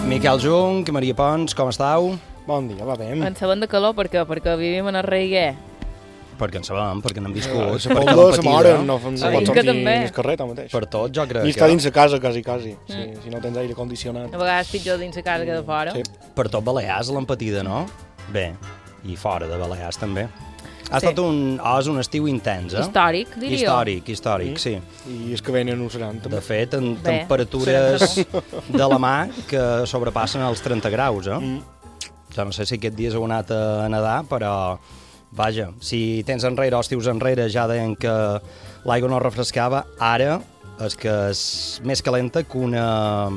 Miquel Junc, Maria Pons, com estàu? Bon dia, va bé. En sabem de calor, per què? Perquè vivim en el Reiguer. Perquè en sabem, perquè n'hem viscut. La polda se moren, no pot sortir també. al carrer, tanmateix. Per tot, jo crec Ni estar dins de casa, quasi. Si no tens aire condicionat. A vegades pitjor dins de casa que de fora. Sí. Per tot Balears, l'empatida, no? Bé, i fora de Balears, també. Ha estat un estiu intens, eh? Històric, diria. Històric, sí. I els que venen ho seran, De també. fet, en Bé, temperatures de la mà que sobrepassen els 30 graus, eh? Jo no sé si aquest dia heu anat a nedar, però, vaja, si tens enrere o estius enrere ja deien que l'aigua no refrescava, ara és que és més calenta que una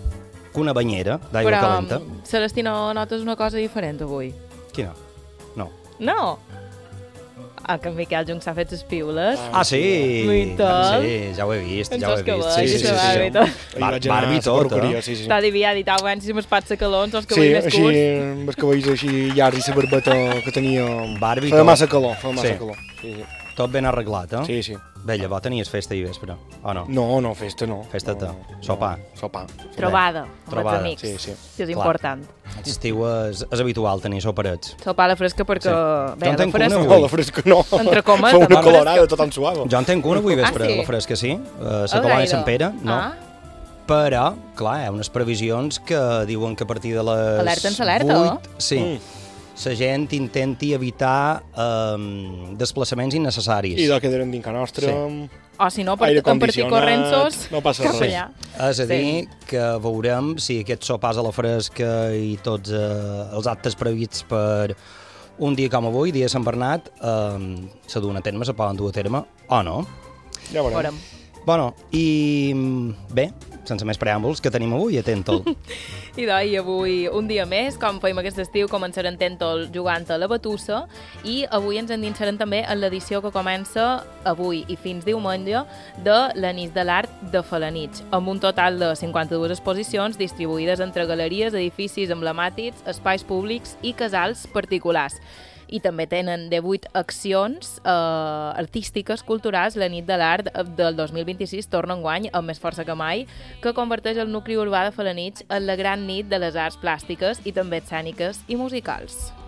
banyera d'aigua calenta. Però, Celestino, notes una cosa diferent avui? Quina? No. No! Que en Miquel Junc s'ha fet les piules. Ah, sí! Veritat? Sí, ja ho he vist, En ja ho he sos que vist. va, que se va, veritat. Ahir vaig anar Barbie a la tot, perruqueria, eh? sí. Està diviat i tal, si m'espats a calons, els Sí, cabells més així, curts. amb els cabells així llargs i la barbeta que tenia... Barbie Feia tot. massa calor, Sí. Tot ben arreglat, eh? Sí. Bé, llavors tenies festa i vespre, o no? No, festa no. Festa-te. No, Sopar. Sopar. Trobada, amb Trobada, els amics. sí. Que és Clar. important. Aquest estiu és habitual tenir soparets. Sopar a la fresca perquè... Sí. Bé, Jo en a la tinc una fresca... avui. No, la fresca no. Entre comes, Fa una la colorada fresca. tot suave. Jo en tenc una avui vespre, Ah, sí? a la fresca, sí. La A Colònia Gaire. Sant Pere, no. Ah, Però, clar, hi ha unes previsions que diuen que a partir de les Alerta en alerta, 8, sí, la gent intenti evitar desplaçaments innecessaris. I de que eren dintre nostra... o si no, Aire en partir condicionat, correnços no passa cap res. allà. És a dir, que veurem si aquests sopars a la fresca i tots els actes prevists per un dia com avui, dia de Sant Bernat, se duen a terme, se poden dur a terme, o no? Ja veurem. Veurem. Bueno, i bé, sense més preàmbuls, que tenim avui a Tentol? I avui, un dia més, com feim aquest estiu, començarem Tentol jugant a la batussa i avui ens endinsarem també en l'edició que comença avui i fins diumenge de la nit de l'art de Felanitx, amb un total de 52 exposicions distribuïdes entre galeries, edificis emblemàtics, espais públics i casals particulars. I també tenen 18 accions artístiques, culturals. La nit de l'art del 2026 torna enguany amb més força que mai, que converteix el nucli urbà de Felanitx en la gran nit de les arts plàstiques i també escèniques i musicals.